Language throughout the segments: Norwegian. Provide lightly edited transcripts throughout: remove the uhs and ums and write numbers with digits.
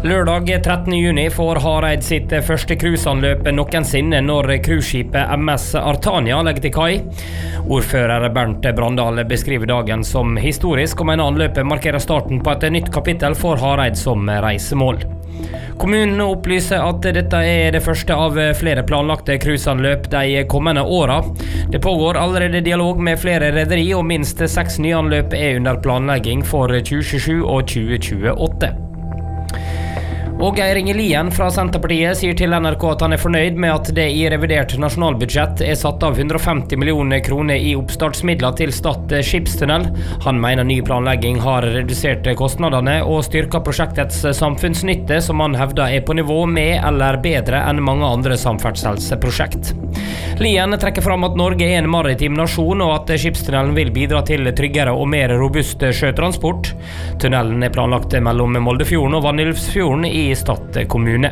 Lørdag 13. juni får Hareid sitt første cruiseanløp noensinne når cruiseskipet MS Artania legger til kai. Ordfører Bernt Brandal beskriver dagen som historisk, og mener anløpet markerer starten på et nytt kapittel for Hareid som reisemål. Kommunen opplyser at dette er det første av flere planlagte cruiseanløp de kommende åra. Det pågår allerede dialog med flere rederi, og minst 6 nye anløp er under planlegging for 2027 og 2028. Og Geir Inge Lien fra Senterpartiet sier til NRK at han er fornøyd med at det i revidert nasjonalbudsjett er satt av 150 millioner kroner i oppstartsmidler til Stad skipstunnel. Han mener ny planlegging har redusert kostnadene og styrket prosjektets samfunnsnytte, som han hevder er på nivå med eller bedre enn mange andre samferdselsprosjekt. Lien trekker fram at Norge er en maritim nasjon, og at skipstunnelen vil bidra til tryggere og mer robust sjøtransport. Tunnelen er planlagt mellom Moldefjorden og Vanylvsfjorden i Stad kommune.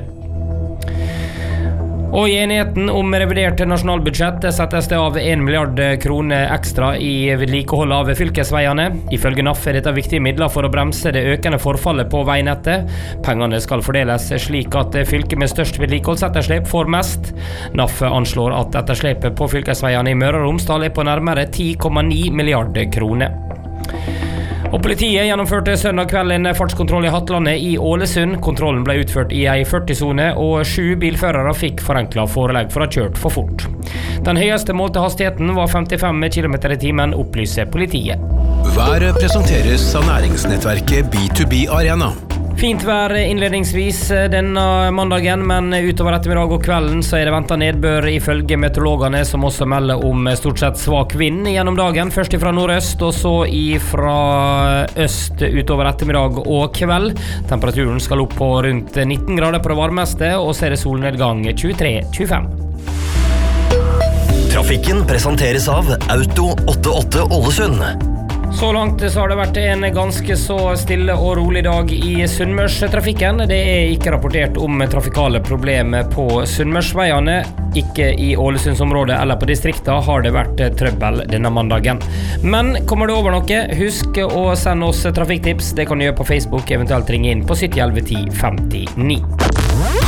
Og i enigheten om revidert nasjonalbudsjett settes det av 1 milliard kroner ekstra i vedlikehold av fylkesveiene. Ifølge NAF er dette viktige midler for å bremse det økende forfallet på veinettet. Pengene skal fordeles slik at fylket med størst vedlikeholdsetterslep får mest. NAF anslår at etterslepet på fylkesveiene i Møre og Romsdal er på nærmere 10,9 milliarder kroner. Og politiet gjennomførte søndag kveld en fartskontroll i Hattlandet i Ålesund. Kontrollen ble utført i en 40-sone, og 7 bilførere fikk forenklet forelegg for å ha kjørt for fort. Den høyeste målte hastigheten var 55 km i timen, opplyser politiet. Været presenteres av næringsnettverket B2B Arena. Fint vær innledningsvis denne mandagen, men utover ettermiddag og kvelden så er det ventet nedbør ifølge meteorologene, som også melder om stort sett svak vind gjennom dagen. Først fra nordøst, og så fra øst utover ettermiddag og kveld. Temperaturen skal opp på rundt 19 grader på det varmeste, og så er det solnedgang 23-25. Trafikken presenteres av Auto 88 Ålesund. Så langt så har det vært en ganske så stille og rolig dag i Sunnmørstrafikken. Det er ikke rapportert om trafikale problemer på Sunnmørsveiene. Ikke i Ålesundsområdet eller på distrikta har det vært trøbbel denne mandagen. Men kommer det over noe, husk å sende oss trafikktips. Det kan du gjøre på Facebook, eventuelt ringe inn på 7011 10 59.